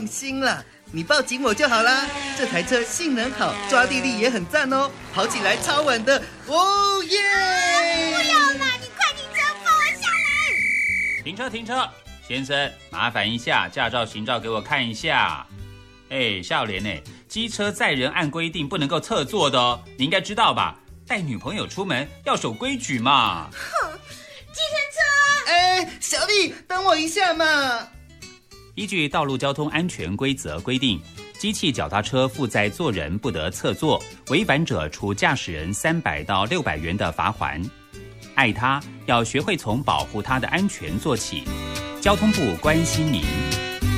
放心啦，你抱紧我就好啦。这台车性能好，抓地力也很赞哦，跑起来超稳的，哦耶！ 不要啦，你快停车，放我下来！ 停车，先生，麻烦一下，驾照、行照给我看一下。少莲，机车载人按规定不能够侧坐的哦，你应该知道吧？带女朋友出门要守规矩嘛。 哼，计程车！ 小丽，等我一下嘛。 依据道路交通安全规则规定，机器脚踏车负载坐人不得侧坐，违反者处驾驶人300到600元的罚锾。爱他，要学会从保护他的安全做起。交通部关心您。